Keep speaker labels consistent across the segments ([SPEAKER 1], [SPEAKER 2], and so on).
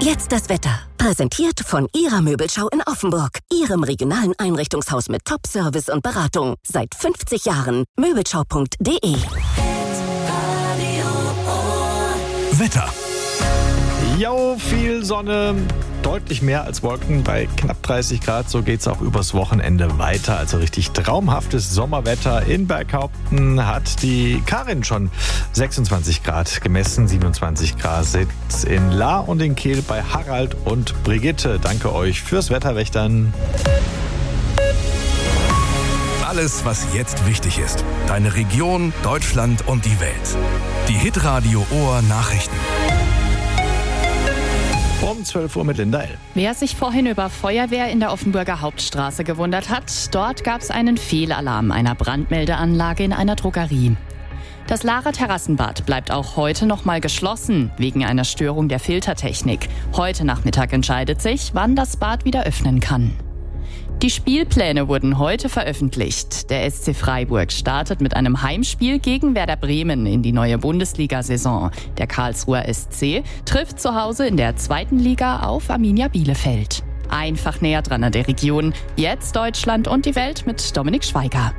[SPEAKER 1] Jetzt das Wetter. Präsentiert von Ihrer Möbelschau in Offenburg. Ihrem regionalen Einrichtungshaus mit Top-Service und Beratung. Seit 50 Jahren. Möbelschau.de.
[SPEAKER 2] Wetter.
[SPEAKER 3] Jo, viel Sonne, deutlich mehr als Wolken bei knapp 30 Grad. So geht's auch übers Wochenende weiter. Also richtig traumhaftes Sommerwetter. In Berghaupten hat die Karin schon 26 Grad gemessen. 27 Grad sitzt in Lahr und in Kehl bei Harald und Brigitte. Danke euch fürs Wetterwächtern.
[SPEAKER 2] Alles, was jetzt wichtig ist. Deine Region, Deutschland und die Welt. Die Hitradio Ohr Nachrichten.
[SPEAKER 3] Um 12 Uhr mit Linda L.
[SPEAKER 4] Wer sich vorhin über Feuerwehr in der Offenburger Hauptstraße gewundert hat, dort gab es einen Fehlalarm einer Brandmeldeanlage in einer Drogerie. Das Lahrer Terrassenbad bleibt auch heute noch mal geschlossen, wegen einer Störung der Filtertechnik. Heute Nachmittag entscheidet sich, wann das Bad wieder öffnen kann. Die Spielpläne wurden heute veröffentlicht. Der SC Freiburg startet mit einem Heimspiel gegen Werder Bremen in die neue Bundesliga-Saison. Der Karlsruher SC trifft zu Hause in der 2. Liga auf Arminia Bielefeld. Einfach näher dran an der Region. Jetzt Deutschland und die Welt mit Dominik Schweiger.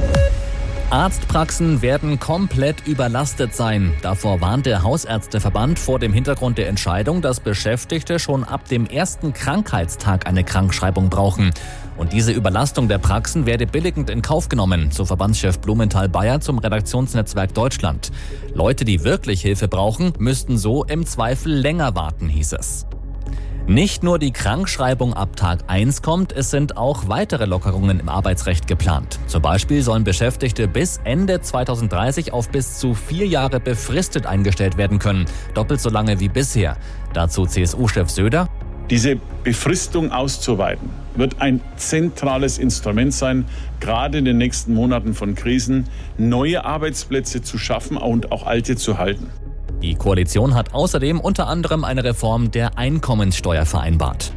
[SPEAKER 5] Arztpraxen werden komplett überlastet sein. Davor warnt der Hausärzteverband vor dem Hintergrund der Entscheidung, dass Beschäftigte schon ab dem ersten Krankheitstag eine Krankschreibung brauchen. Und diese Überlastung der Praxen werde billigend in Kauf genommen, so Verbandschef Blumenthal-Bayer zum Redaktionsnetzwerk Deutschland. Leute, die wirklich Hilfe brauchen, müssten so im Zweifel länger warten, hieß es. Nicht nur die Krankschreibung ab Tag 1 kommt, es sind auch weitere Lockerungen im Arbeitsrecht geplant. Zum Beispiel sollen Beschäftigte bis Ende 2030 auf bis zu 4 Jahre befristet eingestellt werden können. Doppelt so lange wie bisher. Dazu CSU-Chef Söder.
[SPEAKER 6] Diese Befristung auszuweiten wird ein zentrales Instrument sein, gerade in den nächsten Monaten von Krisen neue Arbeitsplätze zu schaffen und auch alte zu halten.
[SPEAKER 5] Die Koalition hat außerdem unter anderem eine Reform der Einkommenssteuer vereinbart.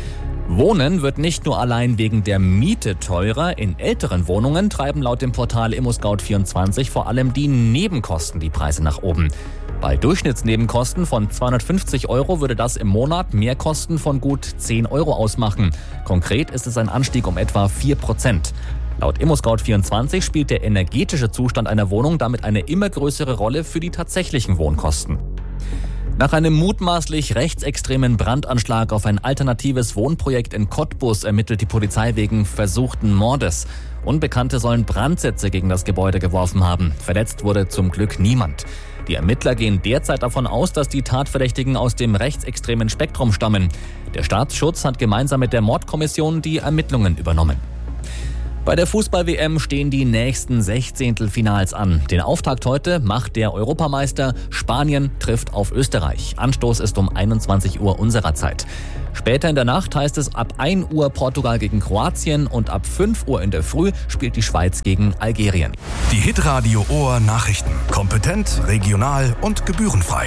[SPEAKER 5] Wohnen wird nicht nur allein wegen der Miete teurer. In älteren Wohnungen treiben laut dem Portal ImmoScout24 vor allem die Nebenkosten die Preise nach oben. Bei Durchschnittsnebenkosten von 250 € würde das im Monat Mehrkosten von gut 10 € ausmachen. Konkret ist es ein Anstieg um etwa 4%. Laut ImmoScout24 spielt der energetische Zustand einer Wohnung damit eine immer größere Rolle für die tatsächlichen Wohnkosten. Nach einem mutmaßlich rechtsextremen Brandanschlag auf ein alternatives Wohnprojekt in Cottbus ermittelt die Polizei wegen versuchten Mordes. Unbekannte sollen Brandsätze gegen das Gebäude geworfen haben. Verletzt wurde zum Glück niemand. Die Ermittler gehen derzeit davon aus, dass die Tatverdächtigen aus dem rechtsextremen Spektrum stammen. Der Staatsschutz hat gemeinsam mit der Mordkommission die Ermittlungen übernommen. Bei der Fußball-WM stehen die nächsten 16. an. Den Auftakt heute macht der Europameister. Spanien trifft auf Österreich. Anstoß ist um 21 Uhr unserer Zeit. Später in der Nacht heißt es ab 1 Uhr Portugal gegen Kroatien und ab 5 Uhr in der Früh spielt die Schweiz gegen Algerien.
[SPEAKER 2] Die Hitradio Ohr Nachrichten. Kompetent, regional und gebührenfrei.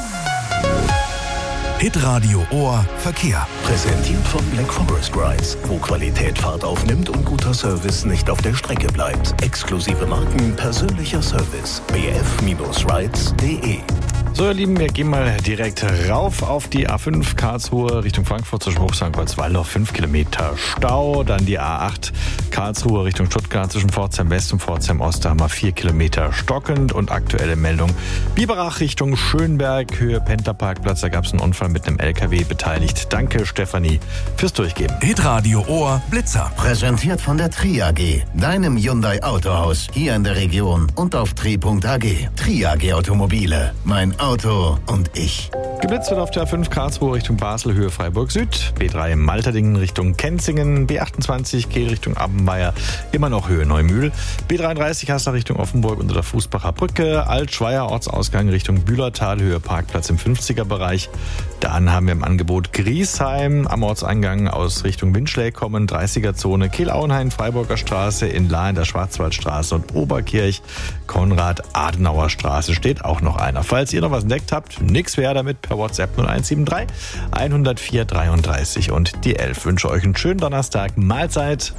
[SPEAKER 2] Hitradio Ohr Verkehr.
[SPEAKER 7] Präsentiert von Black Forest Rides, wo Qualität Fahrt aufnimmt und guter Service nicht auf der Strecke bleibt. Exklusive Marken, persönlicher Service. bf-rides.de.
[SPEAKER 3] So, ihr Lieben, wir gehen mal direkt rauf auf die A5 Karlsruhe Richtung Frankfurt zur Spruch St. Waldsweiler. 5 Kilometer Stau. Dann die A8 Karlsruhe Richtung Stuttgart zwischen Pforzheim West und Pforzheim Ost. Da haben wir 4 Kilometer stockend. Und aktuelle Meldung Biberach Richtung Schönberg, Höhe Pendlerparkplatz. Da gab es einen Unfall mit einem LKW beteiligt. Danke, Stefanie, fürs Durchgeben.
[SPEAKER 2] Hitradio Ohr Blitzer.
[SPEAKER 7] Präsentiert von der Tri-AG, deinem Hyundai Autohaus hier in der Region und auf tri.ag. Tri-AG Automobile. Mein Auto und ich.
[SPEAKER 3] Geblitzt wird auf der A5 Karlsruhe Richtung Basel, Höhe Freiburg Süd. B3 Malterdingen Richtung Kenzingen. B28 Kehl Richtung Abbenmeier, immer noch Höhe Neumühl. B33 Hassler Richtung Offenburg unter der Fußbacher Brücke. Altschweier Ortsausgang Richtung Bühlertal, Höhe Parkplatz im 50er-Bereich. Dann haben wir im Angebot Griesheim am Ortseingang aus Richtung Windschläg kommen, 30er-Zone. Kehl-Auenhain, Freiburger Straße, in Lahr in der Schwarzwaldstraße und Oberkirch. Konrad-Adenauer-Straße steht auch noch einer. Falls ihr noch was entdeckt habt, nix wäre damit, per WhatsApp 0173 104 33 und die 11. Wünsche euch einen schönen Donnerstag. Mahlzeit.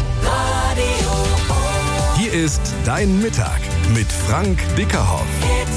[SPEAKER 2] Hier ist Dein Mittag mit Frank Dickerhoff.